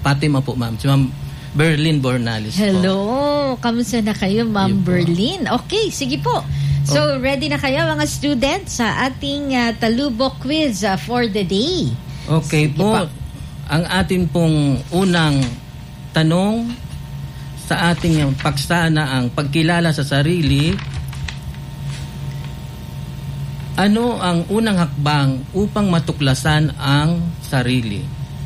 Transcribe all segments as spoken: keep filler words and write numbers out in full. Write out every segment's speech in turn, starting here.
Fatima po, ma'am. Si Ma'am Berlin Bornales po. Hello, kamusta na kayo, Ma'am Berlin? Okay, sige po. So, ready na kayo mga students sa ating uh, Talubok quiz uh, for the day? Okay sige po. Pa. Ang atin pong unang tanong sa ating paksa na ang pagkilala sa sarili, ano ang unang hakbang upang matuklasan ang sarili?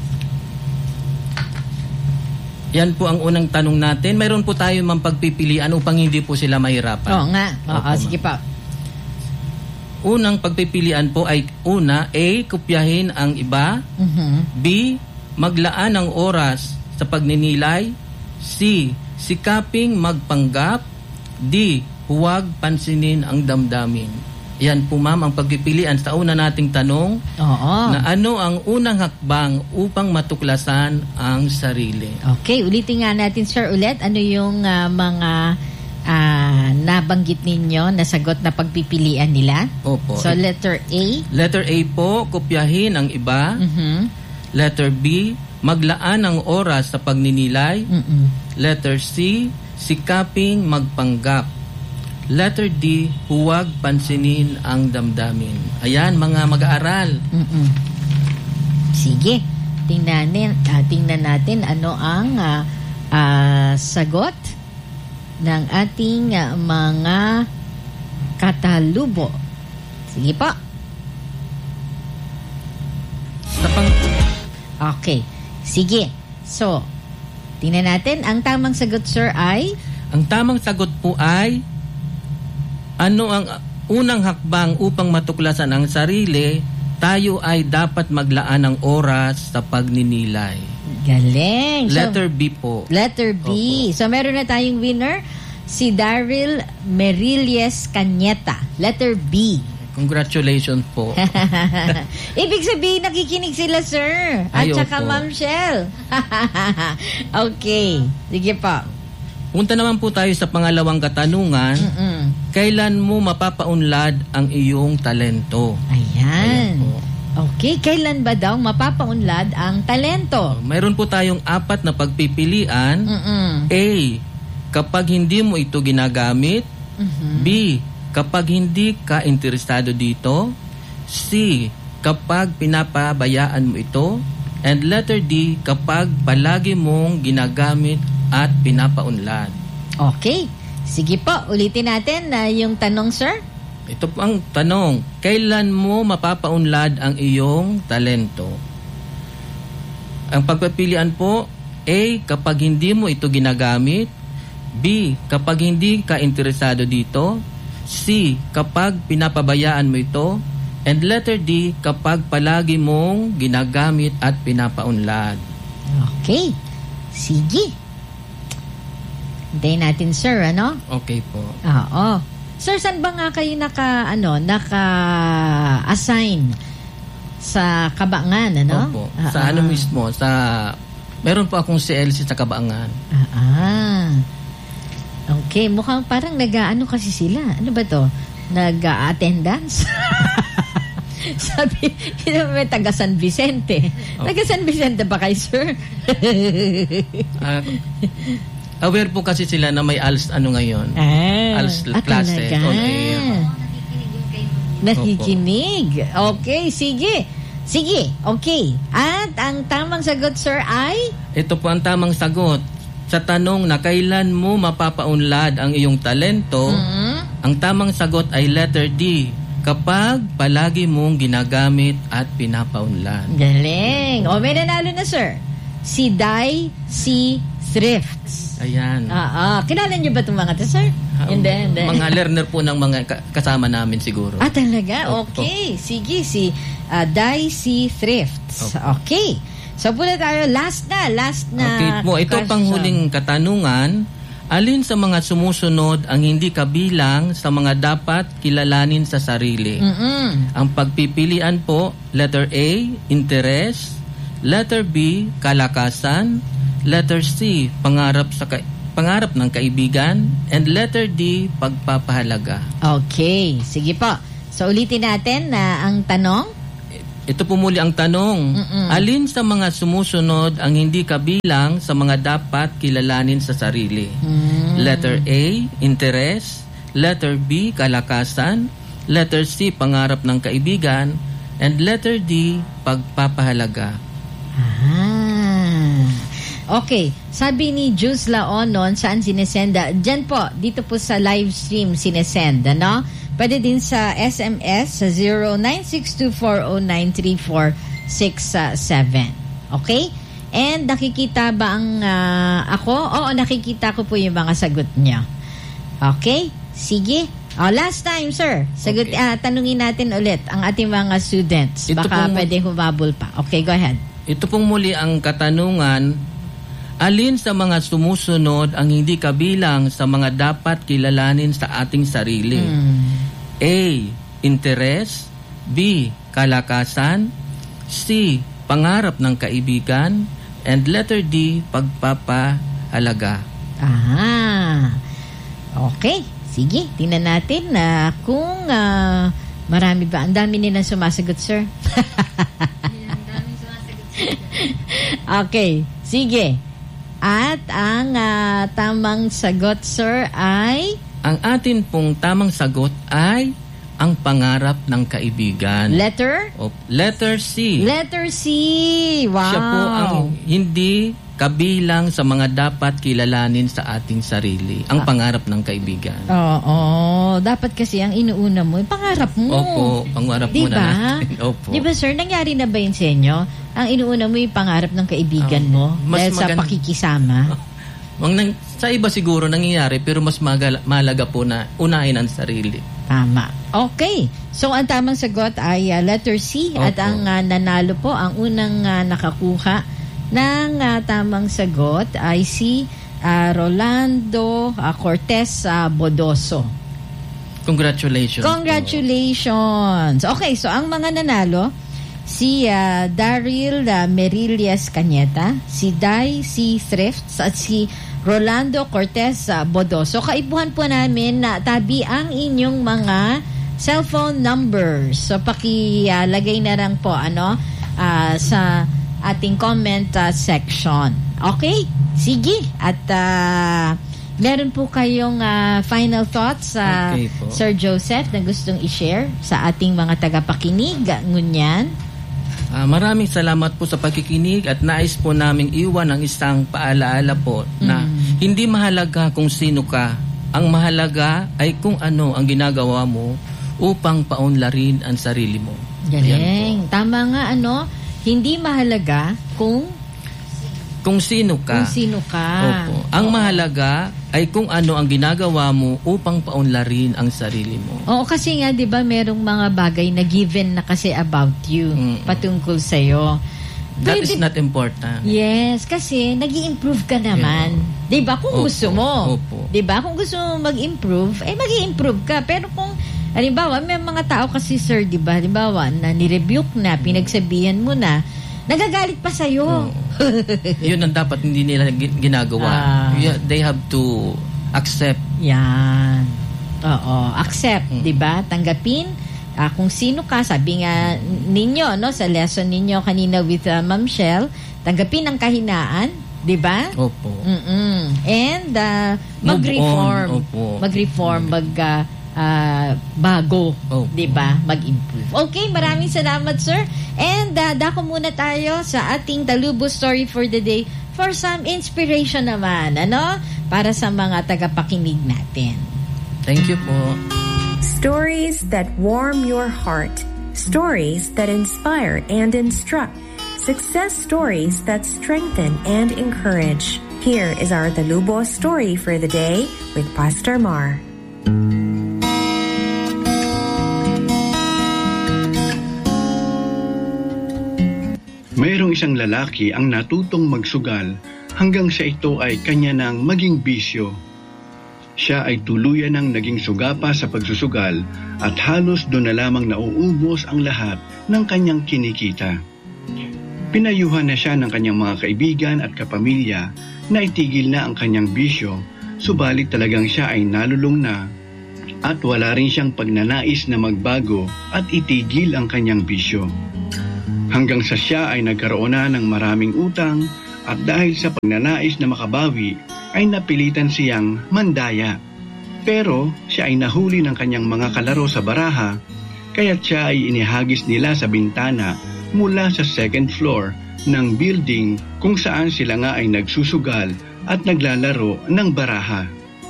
Yan po ang unang tanong natin. Mayroon po tayo mang pagpipilian upang hindi po sila mahirapan. Oo nga. Oo, sige pa. Unang pagpipilian po ay una, A, kopyahin ang iba. Mm-hmm. B, maglaan ng oras sa pagninilay. C, sikaping magpanggap. D, huwag pansinin ang damdamin. Yan po, ma'am, ang pagpipilian sa una nating tanong. Oo. Na ano ang unang hakbang upang matuklasan ang sarili. Okay, ulitin nga natin, sir, ulit. Ano yung uh, mga uh, nabanggit ninyo na sagot na pagpipilian nila? Opo. So, letter A? Letter A po, kopyahin ang iba. Mm-hmm. Letter B, maglaan ng oras sa pagninilay. Mm-mm. Letter C, sikaping magpanggap. Letter D, huwag pansinin ang damdamin. Ayan, mga mag-aaral. Mm-mm. Sige, tingnan, uh, tingnan natin ano ang uh, uh, sagot ng ating uh, mga katalubo. Sige po. Sa pang... Okay, sige. So, tingnan natin. Ang tamang sagot, sir, ay? Ang tamang sagot po ay, ano ang unang hakbang upang matuklasan ang sarili? Tayo ay dapat maglaan ng oras sa pagninilay. Galing. Letter so, B po. Letter B. Opo. So, meron na tayong winner, si Daryl Merilles Cañeta. Letter B. Congratulations po. Ibig sabihin, nakikinig sila, sir. At Ay, saka, opo. Ma'am Shell. Okay. Sige pa. Punta naman po tayo sa pangalawang katanungan. Mm-mm. Kailan mo mapapaunlad ang iyong talento? Ayan. Okay, kailan ba daw mapapaunlad ang talento? Mayroon po tayong apat na pagpipilian. Mm-mm. A, kapag hindi mo ito ginagamit. Mm-hmm. B, kapag hindi ka interesado dito. C, kapag pinapabayaan mo ito. And letter D, kapag palagi mong ginagamit at pinapaunlad. Okay. Sige po, ulitin natin na uh, yung tanong, sir. Ito po ang tanong, kailan mo mapapaunlad ang iyong talento? Ang pagpipilian po, A, kapag hindi mo ito ginagamit. B, kapag hindi ka interesado dito. C, kapag pinapabayaan mo ito. And letter D, kapag palagi mong ginagamit at pinapaunlad. Okay. Sige. Hintayin natin, sir, ano? Okay po. Oo. Sir, saan ba nga kayo naka, ano, naka-assign sa Kabangan, ano? Opo. Ah, Sa ah. ano mismo? Sa, meron po akong C L C sa Kabangan. Ah, ah. Okay, mukhang parang nag-ano kasi sila. Ano ba to? Nag-attendance? Sabi, may taga San Vicente. Oh. Taga San Vicente ba kayo, sir? uh, aware po kasi sila na may A L S ano ngayon. Ah, A L S ah, classes talaga? on air. Nakikinig. Okay, sige. Sige, okay. At ang tamang sagot, sir, ay? Ito po ang tamang sagot. Sa tanong na kailan mo mapapaunlad ang iyong talento, Mm-hmm. ang tamang sagot ay letter D. Kapag palagi mong ginagamit at pinapaunlad. Galing. O, may nanalo na, sir. Si Dai C. Thrifts. Ayan. Ah, ah. Kilala niyo ba itong mga to, sir? Um, Hindi, hindi. Mga learner po ng mga ka- kasama namin siguro. Ah, talaga? Opo. Okay. Sige, si uh, Dai C. Thrifts. Opo. Okay. So, pula tayo. Last na. Last na Okay po. Ito question. pang huling katanungan. Alin sa mga sumusunod ang hindi kabilang sa mga dapat kilalanin sa sarili? Mm-mm. Ang pagpipilian po, letter A, interest. Letter B, kalakasan. Letter C, pangarap sa ka- pangarap ng kaibigan. And letter D, pagpapahalaga. Okay. Sige po. So, ulitin natin na ang tanong. Ito po muli ang tanong. Mm-mm. Alin sa mga sumusunod ang hindi kabilang sa mga dapat kilalanin sa sarili? Mm. Letter A, interes. Letter B, kalakasan. Letter C, pangarap ng kaibigan. And letter D, pagpapahalaga. Ah. Okay. Sabi ni Jus Laonon, saan sinesenda? Diyan po, dito po sa live stream sinesend, ano? Pwede din sa S M S sa zero nine six two four zero nine three four six seven. Okay? And nakikita ba ang uh, ako? Oo, nakikita ko po yung mga sagot niya. Okay? Sige. Oh, last time, sir. Sagot, Okay. uh, tanungin natin ulit ang ating mga students. Ito Baka pong- pwede humabol pa. Okay, go ahead. Ito pong muli ang katanungan. Alin sa mga sumusunod ang hindi kabilang sa mga dapat kilalanin sa ating sarili? Hmm. A, interes. B, kalakasan. C, pangarap ng kaibigan. And letter D, pagpapahalaga. Ah. Okay. Sige, tingnan natin na kung ah, marami ba. Ang dami nilang sumasagot, sir. Okay. Sige. At ang ah, tamang sagot, sir, ay Ang atin pong tamang sagot ay ang pangarap ng kaibigan. letter? O, letter C. Letter C. Wow. Siya po ang hindi kabilang sa mga dapat kilalanin sa ating sarili. Ang pangarap ng kaibigan. Oo. Dapat kasi ang inuuna mo, yung pangarap mo. Opo, pangarap Diba? muna natin. Opo. Di ba, sir, nangyari na ba yun sa inyo? Ang inuuna mo yung pangarap ng kaibigan mo Mas dahil sa maganda- pakikisama. Ang nang, sa iba siguro nangyayari pero mas magal, malaga po na unahin ang sarili. Tama. Okay. So, ang tamang sagot ay uh, letter C. Opo. At ang uh, nanalo po, ang unang uh, nakakuha ng uh, tamang sagot ay si uh, Rolando uh, Cortez uh, Bodoso. Congratulations. Congratulations! Okay, so ang mga nanalo, si uh, Daryl uh, Merillas Cañeta, si Dai C. Thrifts, at si Rolando Cortez uh, Bodoso. Kaipuhan po namin na tabi ang inyong mga cellphone numbers. So, pakilagay na lang po ano, uh, sa ating comment uh, section. Okay? Sige. At uh, meron po kayong uh, final thoughts, uh, Okay po. Sir Joseph, na gustong i-share sa ating mga tagapakinig. Ngunyan. Ah, maraming salamat po sa pagkikinig at nais po naming iwan ang isang paalaala po na Mm. hindi mahalaga kung sino ka. Ang mahalaga ay kung ano ang ginagawa mo upang paunlarin ang sarili mo. Ayan Galing. Tama nga, ano, hindi mahalaga kung po. Kung sino ka. kung sino ka. Opo. Ang mahalaga ay kung ano ang ginagawa mo upang paunlarin ang sarili mo. Oo, kasi nga, di ba, merong mga bagay na given na kasi about you, Mm-mm. patungkol sa'yo. That Pwede- is not important. Yes, kasi nag-i-improve ka naman. Di ba? Kung Opo, gusto mo. opo. Di ba? Kung gusto mo mag-improve, eh mag-i-improve ka. Pero kung, halimbawa, may mga tao kasi, sir, di ba? Halimbawa, na nirebuke na, pinagsabihan mo na, nagagalit pa sa'yo. Oo. Yun ang dapat hindi nila gi- ginagawa. Ah. Yeah, they have to accept. Yan. Oo. Accept, Mm. di ba? Tanggapin ah, kung sino ka. Sabi nga ninyo, no, sa lesson ninyo kanina with uh, Ma'am Shell, tanggapin ang kahinaan, di ba? Opo. Mm-mm. And uh, Move mag-reform. on. Opo. Mag-reform, mag uh, uh, bago, Opo. 'di ba? Mag-improve. Okay, maraming salamat, sir. And uh, dako muna tayo sa ating Talubo story for the day for some inspiration naman, ano? Para sa mga tagapakinig natin. Thank you po. Stories that warm your heart. Stories that inspire and instruct. Success stories that strengthen and encourage. Here is our Talubo story for the day with Pastor Mar. Mayroong isang lalaki ang natutong magsugal hanggang sa ito ay kanya nang maging bisyo. Siya ay tuluyan ng naging sugapa sa pagsusugal at halos doon na lamang nauubos ang lahat ng kanyang kinikita. Pinayuhan na siya ng kanyang mga kaibigan at kapamilya na itigil na ang kanyang bisyo, subalit talagang siya ay nalulung na at wala rin siyang pagnanais na magbago at itigil ang kanyang bisyo. Hanggang sa siya ay nagkaroon na ng maraming utang at dahil sa pagnanais na makabawi ay napilitan siyang mandaya. Pero siya ay nahuli ng kanyang mga kalaro sa baraha, kaya't siya ay inihagis nila sa bintana mula sa second floor ng building kung saan sila nga ay nagsusugal at naglalaro ng baraha.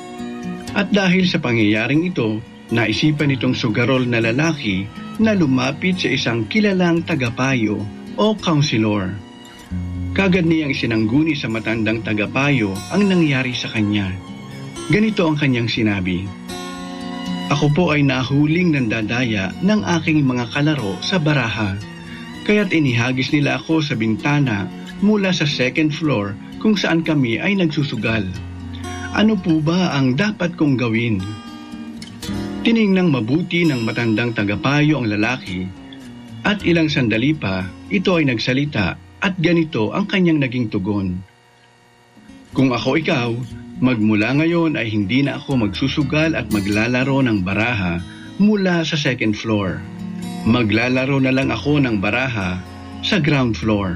At dahil sa pangyayaring ito, naisipan itong sugarol na lalaki na lumapit sa isang kilalang tagapayo o counselor. Kagad niyang isinangguni sa matandang tagapayo ang nangyari sa kanya. Ganito ang kanyang sinabi, "Ako po ay nahuling nandadaya ng aking mga kalaro sa baraha, kaya't inihagis nila ako sa bintana mula sa second floor kung saan kami ay nagsusugal. Ano po ba ang dapat kong gawin?" Tiningnang mabuti ng matandang tagapayo ang lalaki at ilang sandali pa ito ay nagsalita at ganito ang kanyang naging tugon. "Kung ako ikaw, magmula ngayon ay hindi na ako magsusugal at maglalaro ng baraha mula sa second floor. Maglalaro na lang ako ng baraha sa ground floor."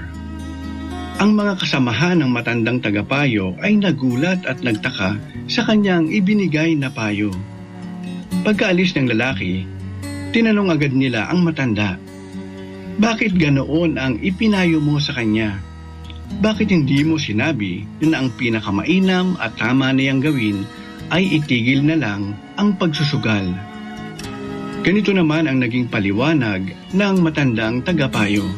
Ang mga kasamahan ng matandang tagapayo ay nagulat at nagtaka sa kanyang ibinigay na payo. Pagkaalis ng lalaki, tinanong agad nila ang matanda, "Bakit ganoon ang ipinayo mo sa kanya? Bakit hindi mo sinabi na ang pinakamainam at tama niyang gawin ay itigil na lang ang pagsusugal?" Ganito naman ang naging paliwanag ng matandang tagapayo.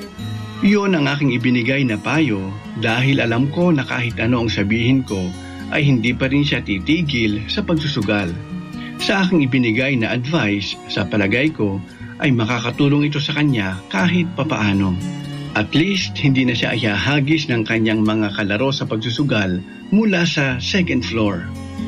"Iyon ang aking ibinigay na payo dahil alam ko na kahit ano ang sabihin ko ay hindi pa rin siya titigil sa pagsusugal. Sa aking ibinigay na advice, sa palagay ko ay makakatulong ito sa kanya kahit papaano. At least hindi na siya ayahagis ng kanyang mga kalaro sa pagsusugal mula sa second floor."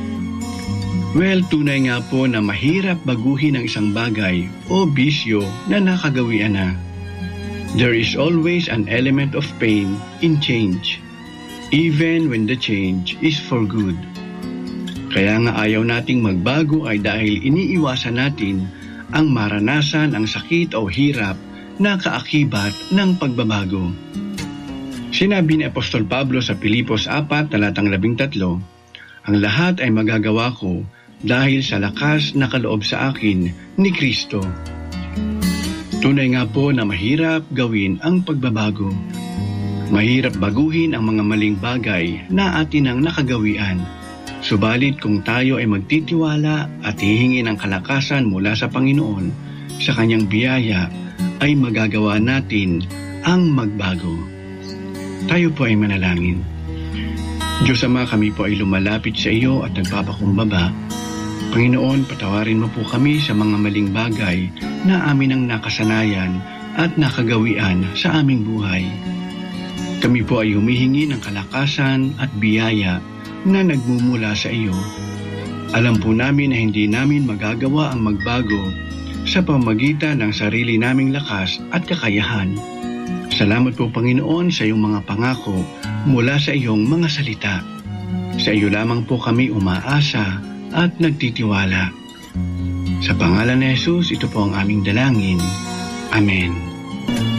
Well, tunay nga po na mahirap baguhin ang isang bagay o bisyo na nakagawian na. There is always an element of pain in change, even when the change is for good. Kaya nga ayaw nating magbago ay dahil iniiwasan natin ang maranasan ang sakit o hirap na kaakibat ng pagbabago. Sinabi ni Apostol Pablo sa Pilipos four, talatang labing tatlo, "Ang lahat ay magagawa ko dahil sa lakas na kaloob sa akin ni Kristo." Tunay nga po na mahirap gawin ang pagbabago. Mahirap baguhin ang mga maling bagay na atin ang nakagawian. Subalit kung tayo ay magtitiwala at hihingi ng kalakasan mula sa Panginoon, sa kanyang biyaya, ay magagawa natin ang magbago. Tayo po ay manalangin. Diyos Ama, kami po ay lumalapit sa iyo at nagpapakumbaba. Panginoon, patawarin mo po kami sa mga maling bagay na amin ang nakasanayan at nakagawian sa aming buhay. Kami po ay humihingi ng kalakasan at biyaya na nagmumula sa iyo. Alam po namin na hindi namin magagawa ang magbago sa pamamagitan ng sarili naming lakas at kakayahan. Salamat po Panginoon sa iyong mga pangako mula sa iyong mga salita. Sa iyo lamang po kami umaasa at nagtitiwala. Sa pangalan ni Jesus, ito po ang aming dalangin. Amen.